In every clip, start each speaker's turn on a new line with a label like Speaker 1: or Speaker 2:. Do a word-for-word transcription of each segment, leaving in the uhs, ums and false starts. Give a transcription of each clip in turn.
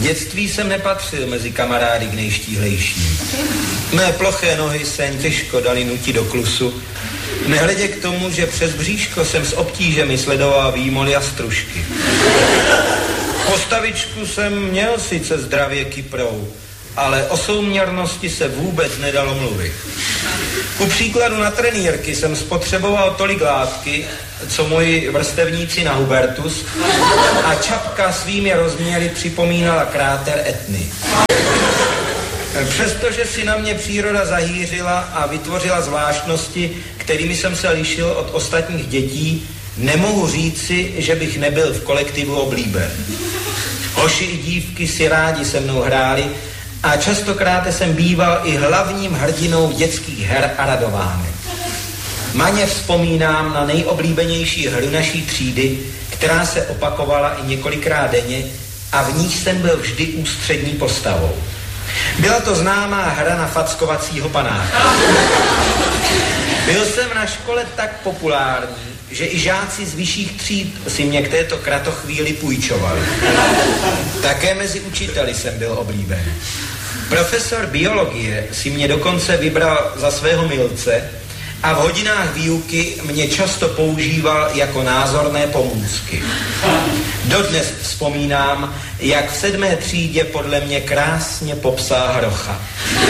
Speaker 1: dětství jsem nepatřil mezi kamarády k nejštíhlejším. Mé ploché nohy se jen těžko dali nutit do klusu, nehledě k tomu, že přes bříško jsem s obtížemi sledoval výmoly a stružky. Postavičku jsem měl sice zdravě kyprou, ale o souměrnosti se vůbec nedalo mluvit. Ku příkladu na trenýrky jsem spotřeboval tolik látky, co moji vrstevníci na Hubertus, a čapka svými rozměry připomínala kráter Etny. Přestože si na mě příroda zahýřila a vytvořila zvláštnosti, kterými jsem se lišil od ostatních dětí, nemohu říci, že bych nebyl v kolektivu oblíben. Hoši i dívky si rádi se mnou hráli a častokrát jsem býval i hlavním hrdinou dětských her a radovánek. Maně vzpomínám na nejoblíbenější hru naší třídy, která se opakovala i několikrát denně a v níž jsem byl vždy ústřední postavou. Byla to známá hra na fackovacího panáka. Byl jsem na škole tak populární, že i žáci z vyšších tříd si mě k této kratochvíli půjčovali. Také mezi učiteli jsem byl oblíben. Profesor biologie si mě dokonce vybral za svého milce a v hodinách výuky mě často používal jako názorné pomůcky. Dodnes vzpomínám, jak v sedmé třídě podle mě krásně popsal hrocha.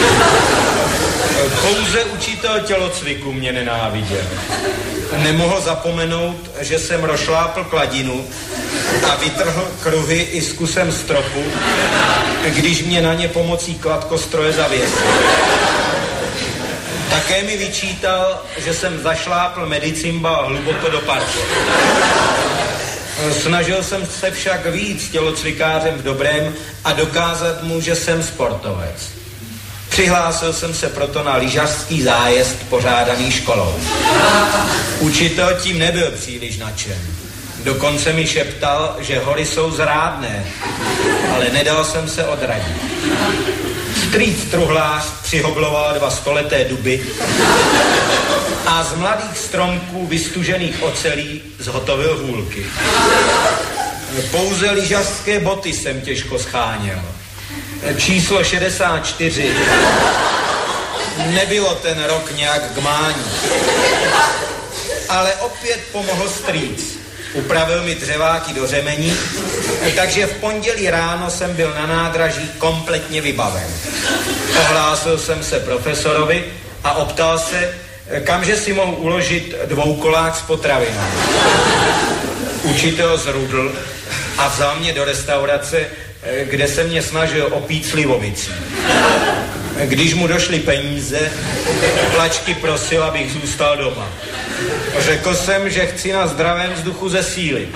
Speaker 1: Pouze učitel tělocviku mě nenáviděl. Nemohl zapomenout, že jsem rošlápl kladinu a vytrhl kruhy i s kusem stropu, když mě na ně pomocí kladkostroje zavěsil. Také mi vyčítal, že jsem zašlápl medicimbal hluboko do parče. Snažil jsem se však víc tělocvikářem v dobrém a dokázat mu, že jsem sportovec. Přihlásil jsem se proto na lyžařský zájezd pořádaný školou. Učitel tím nebyl příliš nadšen. Dokonce mi šeptal, že hory jsou zrádné, ale nedal jsem se odradit. Strýc truhlář přihobloval dva stoleté duby a z mladých stromků vystužených ocelí zhotovil hůlky. Pouze lyžařské boty jsem těžko scháněl. Číslo šedesát čtyři nebylo ten rok nějak k mání. Ale opět pomohl strýc. Upravil mi dřeváky do řemení, takže v pondělí ráno jsem byl na nádraží kompletně vybaven. Ohlásil jsem se profesorovi a optal se, kamže si mohu uložit dvoukolák s potravinou. Učitel zrudl a vzal mě do restaurace, kde se mě snažil opít slivovicí. Když mu došly peníze, plačky prosil, abych zůstal doma. Řekl jsem, že chci na zdravém vzduchu zesílit.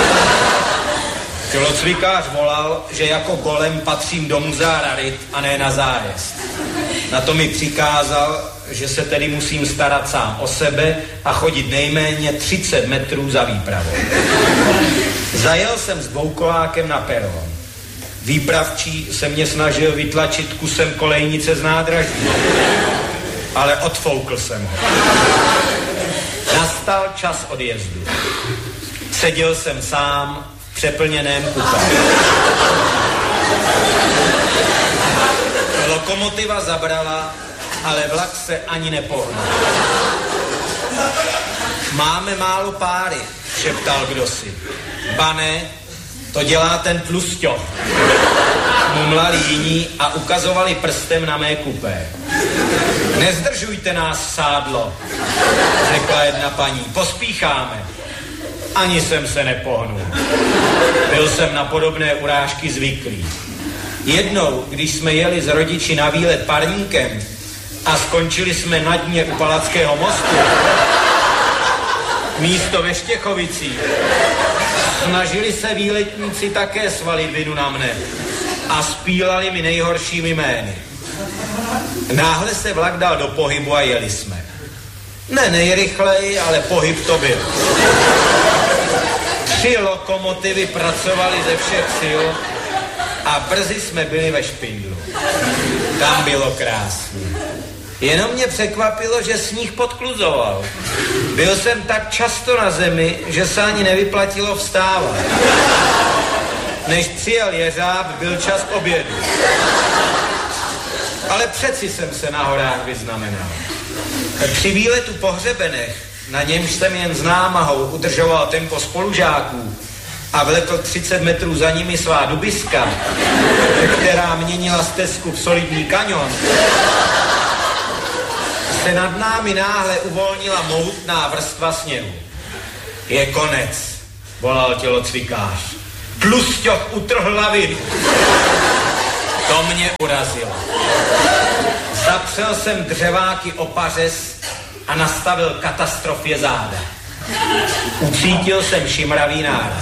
Speaker 1: Tělocvikář volal, že jako golem patřím do muzea rarit a ne na zájezd. Na to mi přikázal, že se tedy musím starat sám o sebe a chodit nejméně třicet metrů za výpravou. Zajel jsem s dvoukolákem na peron. Výpravčí se mě snažil vytlačit kusem kolejnice z nádraží, ale odfoukl jsem ho. Nastal čas odjezdu. Seděl jsem sám v přeplněném kupé. Lokomotiva zabrala, ale vlak se ani nepohnul. Máme málo páry, šeptal kdosi. Bane, to dělá ten tlusťoch. Mumlali jiní a ukazovali prstem na mé kupé. Nezdržujte nás, sádlo, řekla jedna paní. Pospícháme. Ani jsem se nepohnul. Byl jsem na podobné urážky zvyklý. Jednou, když jsme jeli s rodiči na výlet parníkem a skončili jsme na dně u Palackého mostu, místo ve Štěchovicích, snažili se výletníci také svalit vinu na mne a spílali mi nejhoršími jmény. Náhle se vlak dal do pohybu a jeli jsme. Ne nejrychleji, ale pohyb to byl. Tři lokomotivy pracovaly ze všech sil a brzy jsme byli ve Špindlu. Tam bylo krásné. Jenom mě překvapilo, že sníh podkluzoval. Byl jsem tak často na zemi, že se ani nevyplatilo vstávat. Než přijel jeřáb, byl čas obědu. Ale přeci jsem se na horách vyznamenal. Při výletu po hřebenech, na němž jsem jen s námahou udržoval tempo spolužáků a vlekl třicet metrů za nimi svá dubiska, která měnila stezku v solidní kaňon, se nad námi náhle uvolnila mohutná vrstva sněhu. Je konec, volal tělocvikář. Tlusťok utrhl lavinu. To mě urazilo. Zapřel jsem dřeváky o pařez a nastavil katastrofě záda. Ucítil jsem šimravý náraz.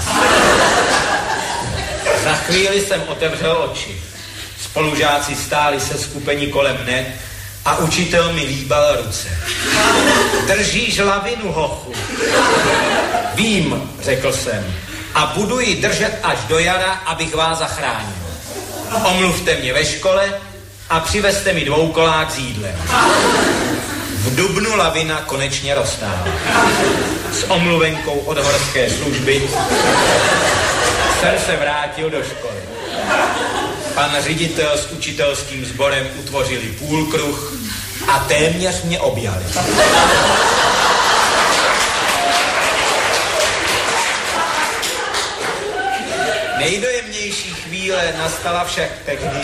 Speaker 1: Za chvíli jsem otevřel oči. Spolužáci stáli se skupení kolem mne a učitel mi líbal ruce. Držíš lavinu, hochu? Vím, řekl jsem, a budu ji držet až do jara, abych vás zachránil. Omluvte mě ve škole a přivezte mi dvoukolák s jídlem. V dubnu lavina konečně roztála. S omluvenkou od horské služby jsem se vrátil do školy. Pan ředitel s učitelským sborem utvořili půlkruh a téměř mě objali. Nejdojemnější chvíle nastala však tehdy,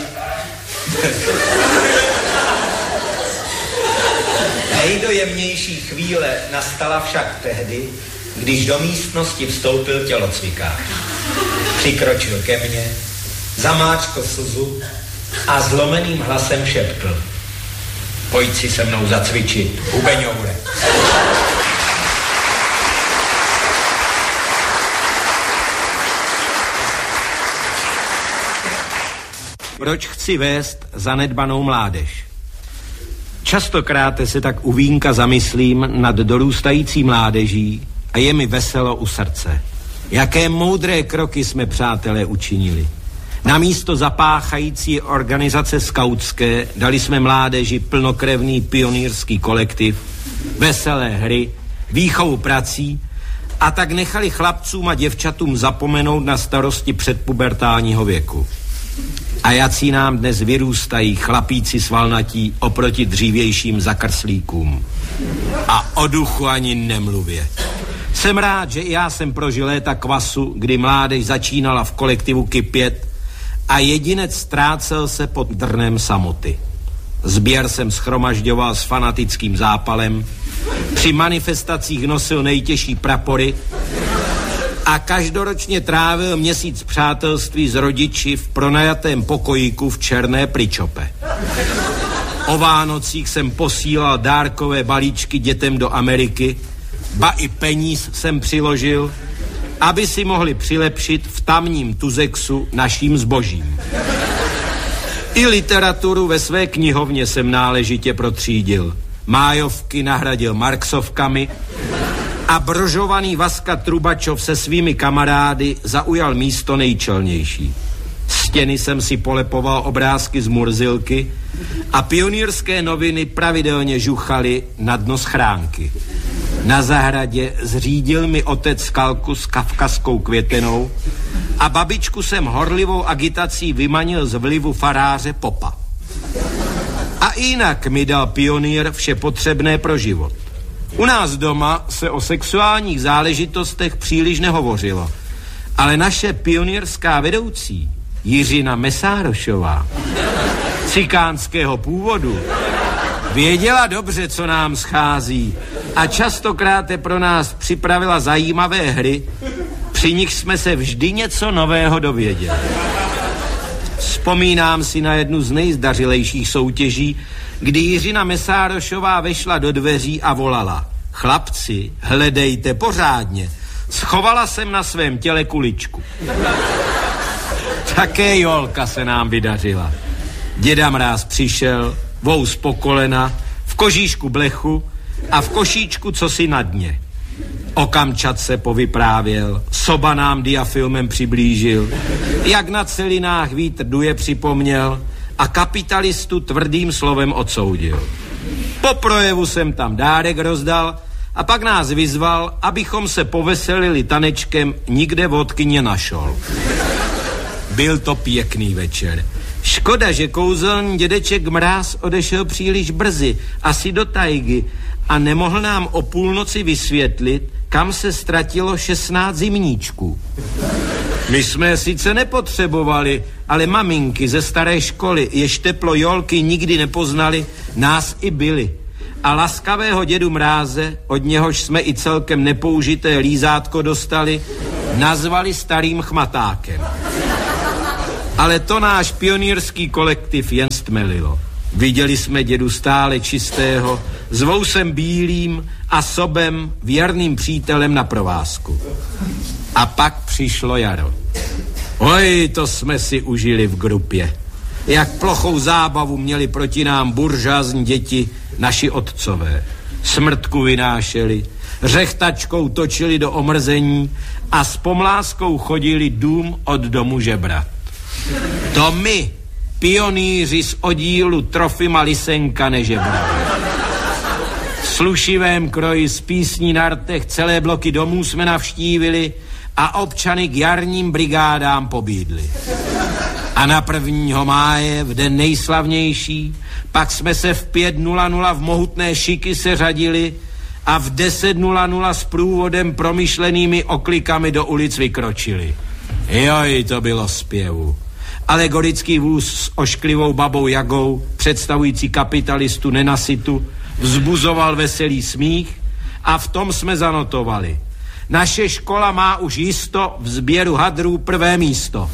Speaker 1: Nejdojemnější chvíle nastala však tehdy, když do místnosti vstoupil tělocvikář. Přikročil ke mně, zamáčkl slzu a zlomeným hlasem šeptl. Pojď si se mnou zacvičit, hubeňoure. Proč chci vést zanedbanou mládež? Častokrát se tak u vínka zamyslím nad dorůstající mládeží a je mi veselo u srdce. Jaké moudré kroky jsme, přátelé, učinili. Namísto zapáchající organizace skautské dali jsme mládeži plnokrevný pionýrský kolektiv, veselé hry, výchovu prací a tak nechali chlapcům a děvčatům zapomenout na starosti předpubertálního věku. A jací nám dnes vyrůstají chlapíci svalnatí oproti dřívějším zakrslíkům. A o duchu ani nemluvě. Jsem rád, že i já jsem prožil léta kvasu, kdy mládež začínala v kolektivu kypět a jedinec ztrácel se pod drnem samoty. Sběr jsem shromažďoval s fanatickým zápalem, při manifestacích nosil nejtěžší prapory a každoročně trávil měsíc přátelství s rodiči v pronajatém pokojíku v Černé Pričope. O Vánocích jsem posílal dárkové balíčky dětem do Ameriky, ba i peníz jsem přiložil, aby si mohli přilepšit v tamním Tuzexu naším zbožím. I literaturu ve své knihovně jsem náležitě protřídil. Májovky nahradil Marxovkami a brožovaný Vaska Trubačov se svými kamarády zaujal místo nejčelnější. Stěny jsem si polepoval obrázky z Murzilky a pionýrské noviny pravidelně žuchaly na dno schránky. Na zahradě zřídil mi otec skalku s kavkazskou květenou a babičku jsem horlivou agitací vymanil z vlivu faráře Popa. A jinak mi dal pionýr vše potřebné pro život. U nás doma se o sexuálních záležitostech příliš nehovořilo, ale naše pionýrská vedoucí Jiřina Mesárošová, cikánského původu, věděla dobře, co nám schází a častokrát pro nás připravila zajímavé hry, při nich jsme se vždy něco nového dověděli. Vzpomínám si na jednu z nejzdařilejších soutěží, kdy Jiřina Mesárošová vešla do dveří a volala: chlapci, hledejte pořádně. Schovala jsem na svém těle kuličku. Také jolka se nám vydařila. Děda Mráz přišel, vous po kolena, v kožíšku blechu a v košíčku cosi na dně. O Kamčatce povyprávěl, Soba nám diafilmem přiblížil, jak na celinách vítr duje připomněl a kapitalistu tvrdým slovem odsoudil. Po projevu jsem tam dárek rozdal a pak nás vyzval, abychom se poveselili tanečkem Nikde vodky nenašol. Byl to pěkný večer. Škoda, že kouzelný dědeček Mráz odešel příliš brzy, asi do tajgy, a nemohl nám o půlnoci vysvětlit, kam se ztratilo šestnáct zimníčků. My jsme je sice nepotřebovali, ale maminky ze staré školy, jež teplo Jolky nikdy nepoznali, nás i byli. A laskavého dědu Mráze, od něhož jsme i celkem nepoužité lízátko dostali, nazvali starým chmatákem. Ale to náš pionýrský kolektiv jen stmelilo. Viděli jsme dědu stále čistého, s vousem bílým a sobem věrným přítelem na provázku. A pak přišlo jaro. Oj, to jsme si užili v grupě. Jak plochou zábavu měli proti nám buržázní děti naši otcové. Smrtku vynášeli, řechtačkou točili do omrzení a s pomláskou chodili dům od domu žebrat. To my, pionýři z oddílu Trofima Lisenka, nežebrali. V slušivém kroji z písní na rtech celé bloky domů jsme navštívili a občany k jarním brigádám pobídli. A na prvního máje, v den nejslavnější, pak jsme se v pět nula nula v mohutné šiky seřadili a v deset nula nula s průvodem promyšlenými oklikami do ulic vykročili. Joj, to bylo zpěvu. Alegorický vůz s ošklivou babou Jagou, představující kapitalistu nenasytu, vzbuzoval veselý smích a v tom jsme zanotovali. Naše škola má už jisto v sběru hadrů prvé místo.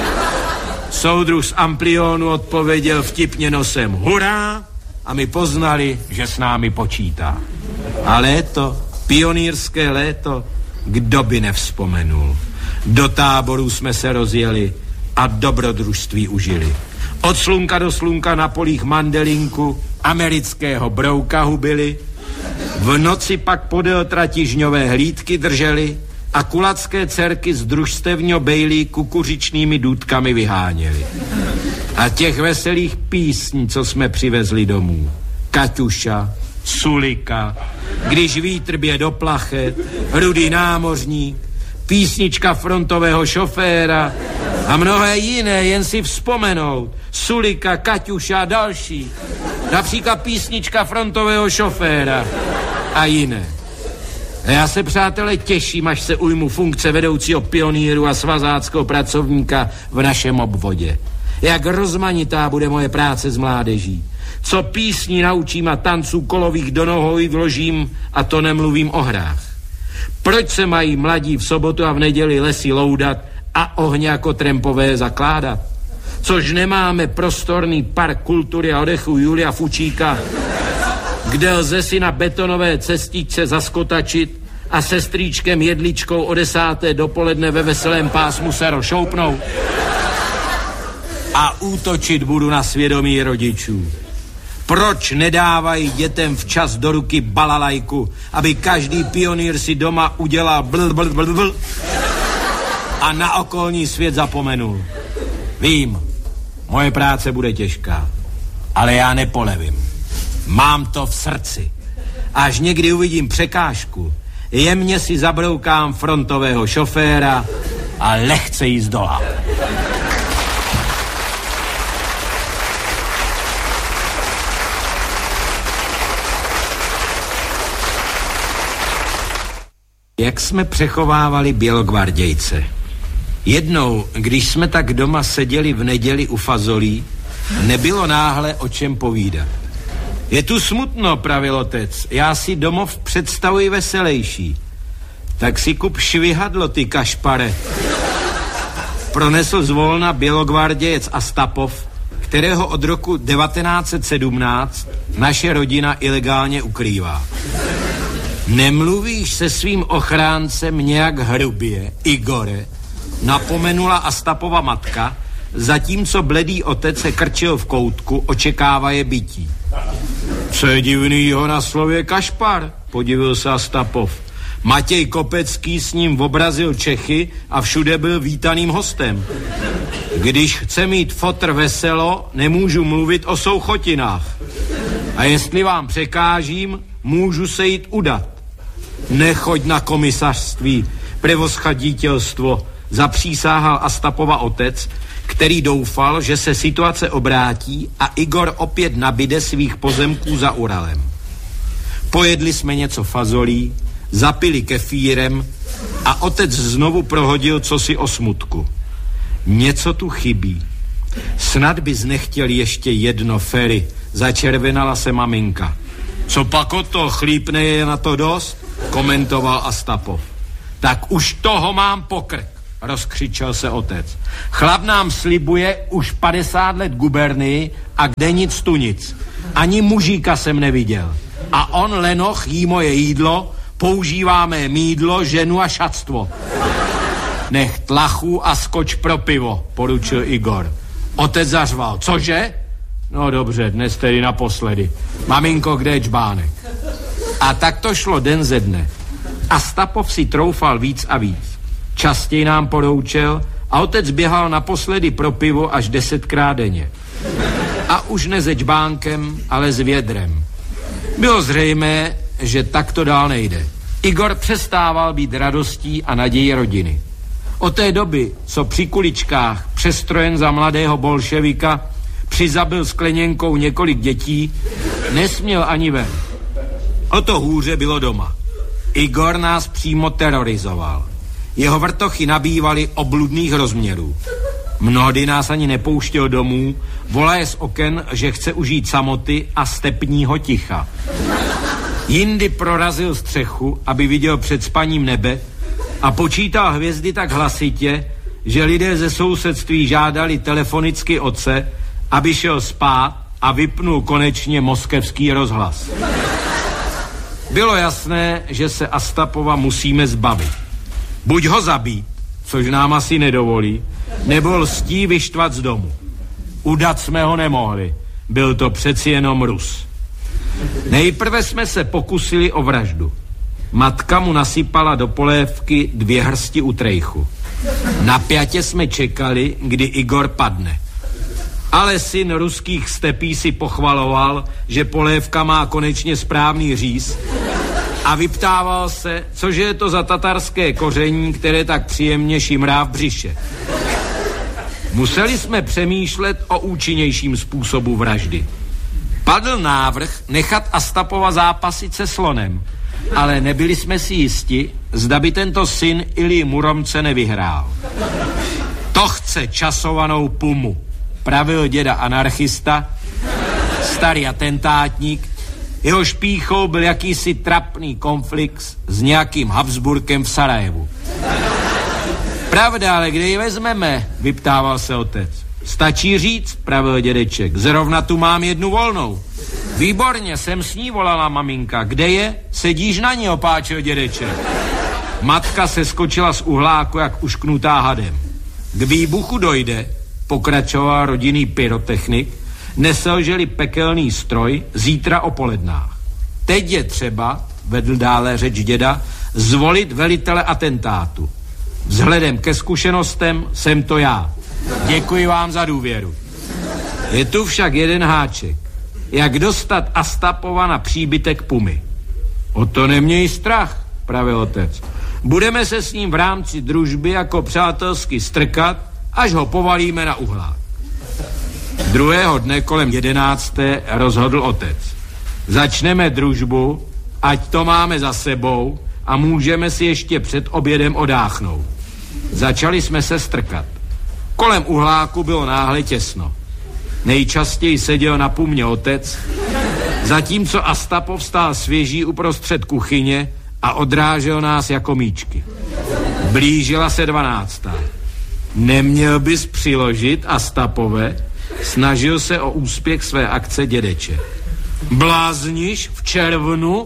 Speaker 1: Soudruh z Amplionu odpověděl vtipně nosem hurá a my poznali, že s námi počítá. A léto, pionýrské léto, kdo by nevzpomenul. Do táborů jsme se rozjeli a dobrodružství užili. Od slunka do slunka na polích mandelinku, amerického brouka hubili, v noci pak podél trati žňové hlídky drželi a kulacké dcerky z družstevního bejlí kukuřičnými důtkami vyháněli. A těch veselých písní, co jsme přivezli domů. Kaťuša, Sulika, Když vítr bě do plachet, Rudý námořník, písnička frontového šoféra a mnohé jiné, jen si vzpomenout. Sulika, Kaťuša a další. Například písnička frontového šoféra a jiné. A já se, přátelé, těším, až se ujmu funkce vedoucího pionýru a svazáckého pracovníka v našem obvodě. Jak rozmanitá bude moje práce s mládeží. Co písní naučím a tanců kolových do nohou vložím, a to nemluvím o hrách. Proč se mají mladí v sobotu a v neděli lesy loudat a ohně jako trampové zakládat? Což nemáme prostorný park kultury a odechu Julia Fučíka, kde lze si na betonové cestičce zaskotačit a se strýčkem Jedličkou o desáté dopoledne ve veselém pásmu se rozšoupnout. A útočit budu na svědomí rodičů. Proč nedávají dětem včas do ruky balalajku, aby každý pionýr si doma udělal bl, bl, bl, bl a na okolní svět zapomenul? Vím, moje práce bude těžká, ale já nepolevím. Mám to v srdci. Až někdy uvidím překážku, jemně si zabroukám frontového šoféra a lehce jí zdolám. Jak jsme přechovávali bělogvardějce. Jednou, když jsme tak doma seděli v neděli u fazolí, nebylo náhle o čem povídat. Je tu smutno, pravil otec, já si domov představuji veselejší. Tak si kup švihadlo, ty kašpare. Pronesl zvolna bělogvardějec Astapov, kterého od roku devatenáct set sedmnáct naše rodina ilegálně ukrývá. Nemluvíš se svým ochráncem nějak hrubě, Igore, napomenula Astapova matka, zatímco bledý otec se krčil v koutku, očekávaje bytí. Co je divnýho na slově kašpar, podivil se Astapov. Matěj Kopecký s ním obrazil Čechy a všude byl vítaným hostem. Když chce mít fotr veselo, nemůžu mluvit o souchotinách. A jestli vám překážím, můžu se jít udat. Nechoď na komisařství, prevoschadítelstvo, zapřísáhal Astapova otec, který doufal, že se situace obrátí a Igor opět nabide svých pozemků za Uralem. Pojedli jsme něco fazolí, zapili kefírem a otec znovu prohodil cosi o smutku. Něco tu chybí. Snad bys nechtěl ještě jedno, Feri, začervenala se maminka. Co pak o to, chlípne je na to dost? Komentoval Astapov. Tak už toho mám pokrk, rozkřičel se otec. Chlap nám slibuje už padesát let gubernii a kde nic tu nic. Ani mužíka jsem neviděl. A on lenoch jí moje jídlo, používáme mýdlo, ženu a šatstvo. Nech tlachu a skoč pro pivo, poručil Igor. Otec zařval. Cože? No dobře, dnes tedy naposledy. Maminko, kde je čbánek? A tak to šlo den ze dne. Astapov si troufal víc a víc. Častěji nám poroučel a otec běhal naposledy pro pivo až desetkrát denně. A už ne se čbánkem, ale s vědrem. Bylo zřejmé, že tak to dál nejde. Igor přestával být radostí a nadějí rodiny. Od té doby, co při kuličkách přestrojen za mladého bolševika přizabil skleněnkou několik dětí, nesměl ani ven. O to hůře bylo doma. Igor nás přímo terorizoval. Jeho vrtochy nabývaly obludných rozměrů. Mnohdy nás ani nepouštěl domů, volaje z oken, že chce užít samoty a stepního ticha. Jindy prorazil střechu, aby viděl před spaním nebe a počítal hvězdy tak hlasitě, že lidé ze sousedství žádali telefonicky otce, aby šel spát a vypnul konečně moskevský rozhlas. Bylo jasné, že se Astapova musíme zbavit. Buď ho zabít, což nám asi nedovolí, nebo lstí vyštvat z domu. Udat jsme ho nemohli, byl to přeci jenom Rus. Nejprve jsme se pokusili o vraždu. Matka mu nasypala do polévky dvě hrsti utrejchu. Napjatě jsme čekali, kdy Igor padne. Ale syn ruských stepí si pochvaloval, že polévka má konečně správný říz a vyptával se, cože je to za tatarské koření, které tak příjemně šimrá v břiše. Museli jsme přemýšlet o účinnějším způsobu vraždy. Padl návrh nechat Astapova zápasit se slonem, ale nebyli jsme si jisti, zda by tento syn Ilji Muromce nevyhrál. To chce časovanou pumu, pravil děda anarchista, starý atentátník, jeho špíchou byl jakýsi trapný konflikt s nějakým Habsburkem v Sarajevu. Pravda, ale kde ji vezmeme, vyptával se otec. Stačí říct, pravil dědeček, zrovna tu mám jednu volnou. Výborně, jsem s ní, volala maminka. Kde je? Sedíš na ní, opáčil dědeček. Matka se skočila z uhláku, jak ušknutá hadem. K výbuchu dojde, pokračoval rodinný pyrotechnik, neselželi pekelný stroj zítra o polednách. Teď je třeba, vedl dále řeč děda, zvolit velitele atentátu. Vzhledem ke zkušenostem jsem to já. Děkuji vám za důvěru. Je tu však jeden háček. Jak dostat Astapova na příbytek Pumy? O to neměj strach, pravil otec. Budeme se s ním v rámci družby jako přátelsky strkat, až ho povalíme na uhlák. Druhého dne kolem jedenácté rozhodl otec. Začneme družbu, ať to máme za sebou a můžeme si ještě před obědem odáchnout. Začali jsme se strkat. Kolem uhláku bylo náhle těsno. Nejčastěji seděl na Pumě otec, zatímco Astapov stál svěží uprostřed kuchyně a odrážel nás jako míčky. Blížila se dvanáctá. Neměl bys přiložit, Astapove? Snažil se o úspěch své akce dědeče. Blázniš v červnu?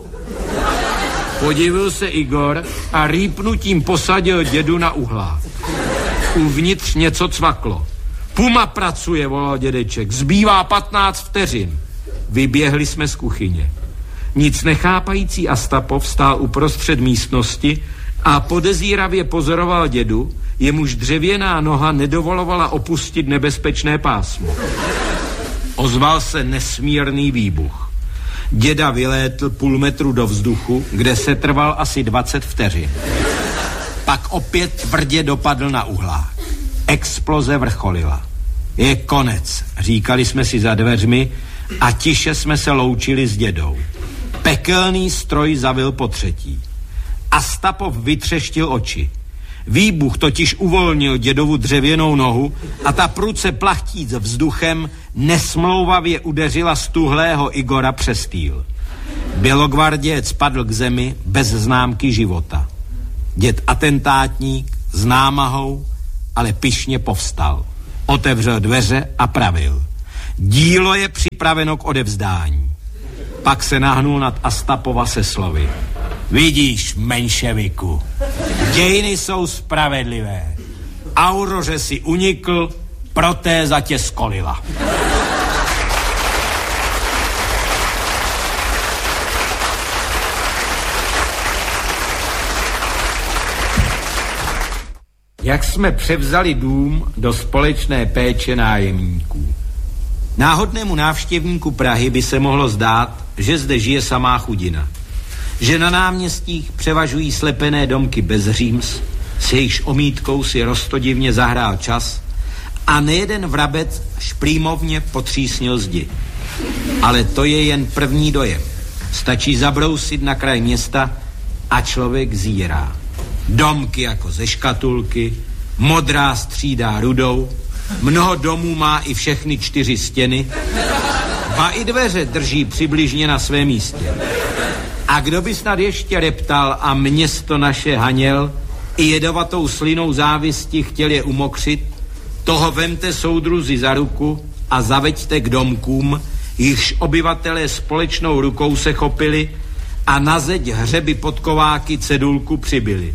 Speaker 1: Podivil se Igor a rýpnutím posadil dědu na uhlák. Uvnitř něco cvaklo. Puma pracuje, volal dědeček. Zbývá patnáct vteřin. Vyběhli jsme z kuchyně. Nic nechápající Astapov stál uprostřed místnosti a podezíravě pozoroval dědu, jemuž dřevěná noha nedovolovala opustit nebezpečné pásmo. Ozval se nesmírný výbuch. Děda vylétl půl metru do vzduchu, kde se trval asi dvacet vteřin. Pak opět tvrdě dopadl na uhlák. Exploze vrcholila. Je konec, říkali jsme si za dveřmi a tiše jsme se loučili s dědou. Pekelný stroj zavil po třetí. Astapov vytřeštil oči. Výbuch totiž uvolnil dědovu dřevěnou nohu a ta pruce plachtíc vzduchem nesmlouvavě udeřila stuhlého Igora přes týl. Bělogvarděc padl k zemi bez známky života. Děd atentátník s námahou, ale pyšně povstal. Otevřel dveře a pravil. Dílo je připraveno k odevzdání. Pak se nahnul nad Astapova se slovy. Vidíš, menševiku, dějiny jsou spravedlivé. Auroře si unikl, protéza tě skolila. Jak jsme převzali dům do společné péče nájemníků. Náhodnému návštěvníku Prahy by se mohlo zdát, že zde žije samá chudina. Že na náměstích převažují slepené domky bez říms, s jejichž omítkou si roztodivně zahrál čas a nejeden vrabec šplímovně potřísnil zdi. Ale to je jen první dojem. Stačí zabrousit na kraj města a člověk zírá. Domky jako ze škatulky, modrá střídá rudou, mnoho domů má i všechny čtyři stěny, ba i dveře drží přibližně na svém místě. A kdo by snad ještě reptal a město naše haněl, i jedovatou slinou závisti chtěl je umokřit, toho vemte soudruzi za ruku a zaveďte k domkům, jichž obyvatelé společnou rukou se chopili a na zeď hřeby podkováky cedulku přibyli.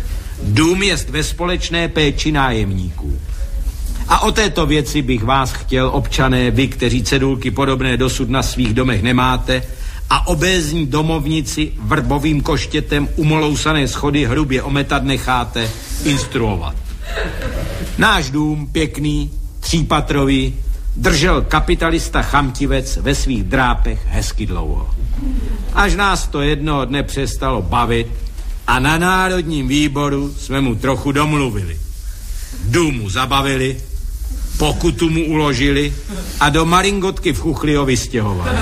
Speaker 1: Dům jest ve společné péči nájemníků. A o této věci bych vás chtěl, občané, vy, kteří cedulky podobné dosud na svých domech nemáte a obézní domovnici vrbovým koštětem umolousané schody hrubě ometat necháte, instruovat. Náš dům, pěkný, třípatrový, držel kapitalista chamtivec ve svých drápech hezky dlouho. Až nás to jednoho dne přestalo bavit a na Národním výboru jsme mu trochu domluvili. Dům mu zabavili, pokutu mu uložili a do maringotky v Chuchli ho vystěhovali.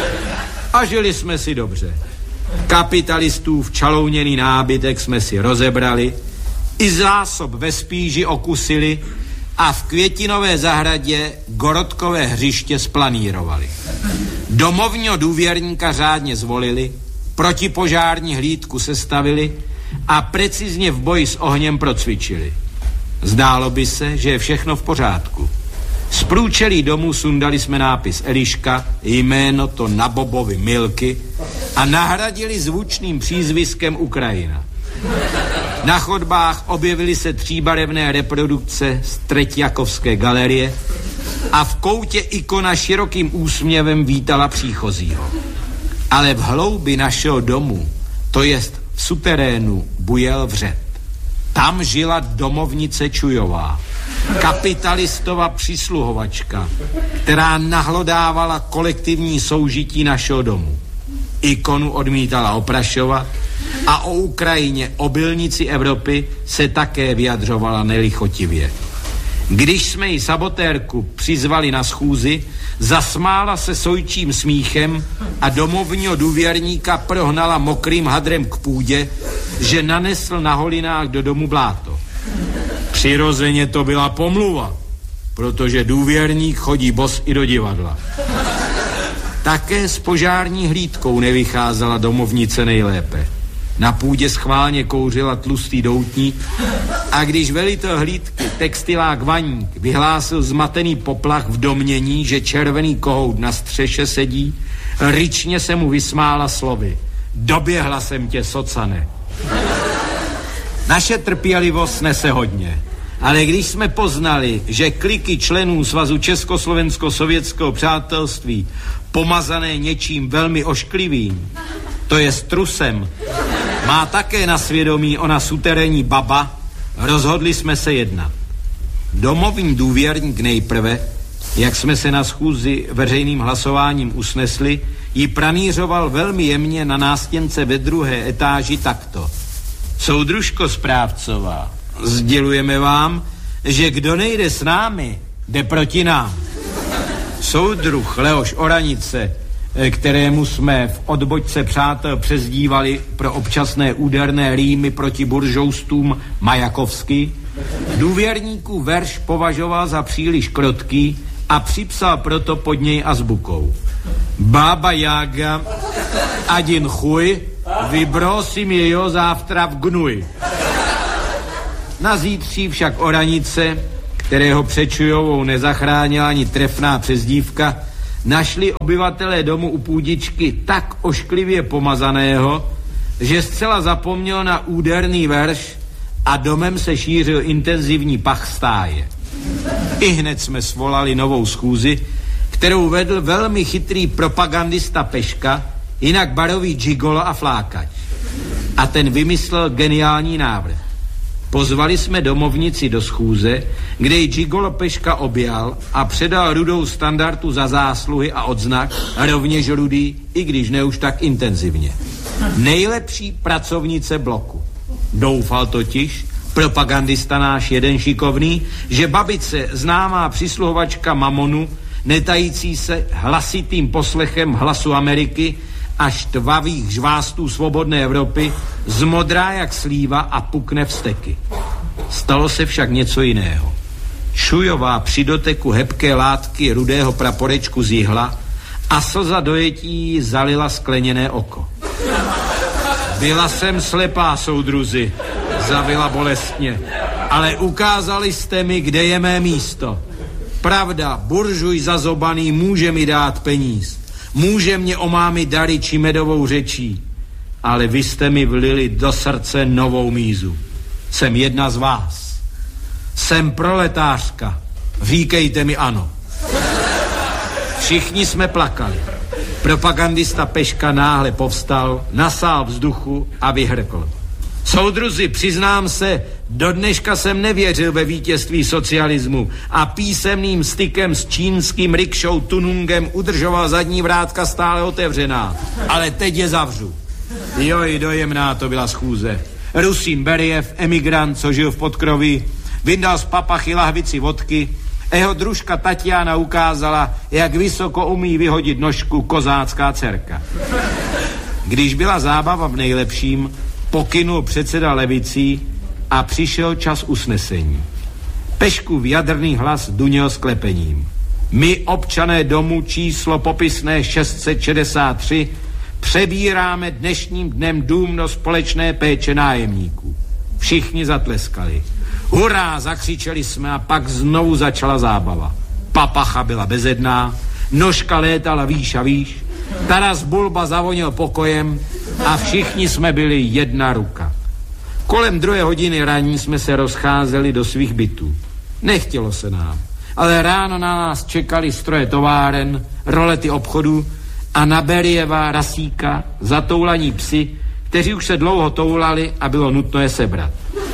Speaker 1: A žili jsme si dobře. Kapitalistů v čalouněný nábytek jsme si rozebrali, i zásob ve Spíži okusili a v Květinové zahradě Gorodkové hřiště splanírovali. Domovního důvěrníka řádně zvolili, protipožární hlídku sestavili a precizně v boji s ohněm procvičili. Zdálo by se, že je všechno v pořádku. Z průčelí domu sundali jsme nápis Eliška, jméno to na Bobovi Milky a nahradili zvučným přízviskem Ukrajina. Na chodbách objevily se tříbarevné reprodukce z Treťjakovské galerie a v koutě ikona širokým úsměvem vítala příchozího. Ale v hloubi našeho domu, to jest v suterénu, bujel vřet. Tam žila domovnice Čujová, kapitalistova přisluhovačka, která nahlodávala kolektivní soužití našeho domu. Ikonu odmítala oprašovat a o Ukrajině, obilnici Evropy, se také vyjadřovala nelichotivě. Když jsme ji sabotérku přizvali na schůzi, zasmála se sojčím smíchem a domovního důvěrníka prohnala mokrým hadrem k půdě, že nanesl na holinách do domu bláto. Přirozeně to byla pomluva, protože důvěrník chodí bos i do divadla. Také s požární hlídkou nevycházela domovnice nejlépe. Na půdě schválně kouřila tlustý doutník a když velitel hlídky, textilák Vaník, vyhlásil zmatený poplach v domnění, že červený kohout na střeše sedí, ryčně se mu vysmála slovy. Doběhla jsem tě, socane. Naše trpělivost nese hodně, ale když jsme poznali, že kliky členů Svazu Československo-sovětského přátelství, pomazané něčím velmi ošklivým, to je trusem, má také na svědomí ona suterénní baba, rozhodli jsme se jednat. Domovní důvěrník nejprve, jak jsme se na schůzi veřejným hlasováním usnesli, ji pranířoval velmi jemně na nástěnce ve druhé etáži takto. Soudružko Správcová, sdělujeme vám, že kdo nejde s námi, jde proti nám. Soudruh Leoš Oranice, kterému jsme v odbočce přátel přezdívali pro občasné úderné rýmy proti buržoustům Majakovsky, důvěrníků verš považoval za příliš krotký a připsal proto pod něj azbukou. Baba Jaga, adin chuj, vybrosím jeho závtra v gnuj. Na zítří však Oranice, kterého Přečujovou nezachránila ani trefná přezdívka, našli obyvatelé domu u půdičky tak ošklivě pomazaného, že zcela zapomněl na úderný verš a domem se šířil intenzivní pach stáje. I hned jsme svolali novou schůzi, kterou vedl velmi chytrý propagandista Peška, jinak barový gigolo a flákač. A ten vymyslel geniální návrh. Pozvali jsme domovnici do schůze, kde ji gigolo Peška objal a předal rudou standardu za zásluhy a odznak, rovněž rudý, i když ne už tak intenzivně. Nejlepší pracovnice bloku. Doufal totiž, propagandista náš jeden šikovný, že babice, známá přisluhovačka Mamonu, netající se hlasitým poslechem Hlasu Ameriky a štvavých žvástů svobodné Evropy, zmodrá jak slíva a pukne vzteky. Stalo se však něco jiného. Šujová při doteku hebké látky rudého praporečku zihla a slza dojetí zalila skleněné oko. Byla jsem slepá, soudruzi, zavila bolestně, ale ukázali jste mi, kde je mé místo. Pravda, buržuj zazobaný může mi dát peníz, může mě omámit dary či medovou řečí, ale vy jste mi vlili do srdce novou mízu. Jsem jedna z vás. Jsem proletářka. Říkejte mi ano. Všichni jsme plakali. Propagandista Peška náhle povstal, nasál vzduchu a vyhrkl. Soudruzi, přiznám se, do dneška jsem nevěřil ve vítězství socialismu a písemným stykem s čínským rikšou Tunungem udržoval zadní vrátka stále otevřená. Ale teď je zavřu. Joj, dojemná to byla schůze. Rusín Beriev, emigrant, co žil v Podkroví, vyndal z papachy lahvici vodky a jeho družka Tatiana ukázala, jak vysoko umí vyhodit nožku kozácká dcerka. Když byla zábava v nejlepším, pokynul předseda levicí a přišel čas usnesení. Peškův jadrný hlas duněl sklepením. My, občané domu číslo popisné šest set šedesát tři, přebíráme dnešním dnem dům do společné péče nájemníků. Všichni zatleskali. Hurá, zakřičeli jsme a pak znovu začala zábava. Papacha byla bezedná, nožka létala výš a výš, Taras Bulba zavoněl pokojem a všichni jsme byli jedna ruka. Kolem druhé hodiny ranní jsme se rozcházeli do svých bytů. Nechtělo se nám, ale ráno na nás čekali stroje továren, rolety obchodů a na Berieva, Rasíka, zatoulaní psi, kteří už se dlouho toulali a bylo nutno je sebrat.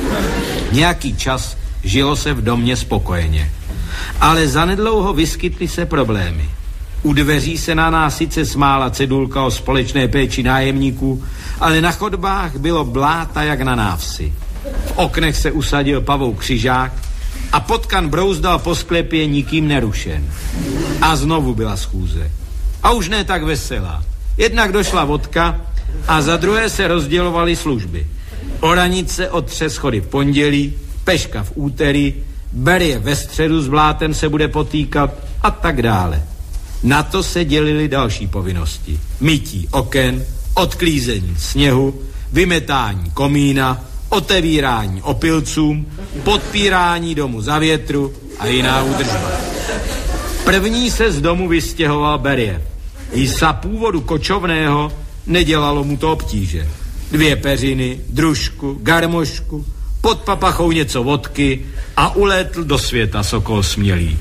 Speaker 1: Nějaký čas žilo se v domě spokojeně. Ale zanedlouho vyskytly se problémy. U dveří se na nás sice smála cedulka o společné péči nájemníků, ale na chodbách bylo bláta jak na návsi. V oknech se usadil Pavou Křižák a potkan brouzdal po sklepě nikým nerušen. A znovu byla schůze. A už ne tak veselá. Jednak došla vodka a za druhé se rozdělovaly služby. Oranice otře schody v pondělí, Peška v úterý, Berie ve středu s blátem se bude potýkat a tak dále. Na to se dělily další povinnosti. Mytí oken, odklízení sněhu, vymetání komína, otevírání opilcům, podpírání domu za větru a jiná údržba. První se z domu vystěhoval Beriev. I za původu kočovného nedělalo mu to obtíže. Dvě peřiny, družku, garmošku, pod papachou něco vodky a ulétl do světa sokol smělý.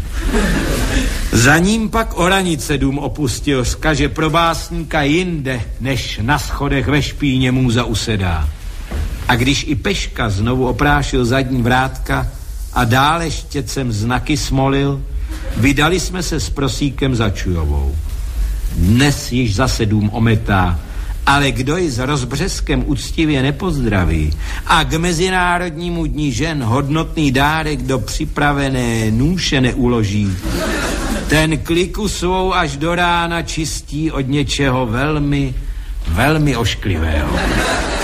Speaker 1: Za ním pak Oranice dům opustil, že pro básníka jinde, než na schodech ve špíně můza usedá. A když i Peška znovu oprášil zadní vrátka a dále štětcem znaky smolil, vydali jsme se s prosíkem za Čujovou. Dnes již zase dům ometá Ale kdo ji s rozbřeskem úctivě nepozdraví a k Mezinárodnímu dní žen hodnotný dárek do připravené nůše neuloží, ten kliku svou až do rána čistí od něčeho velmi, velmi ošklivého.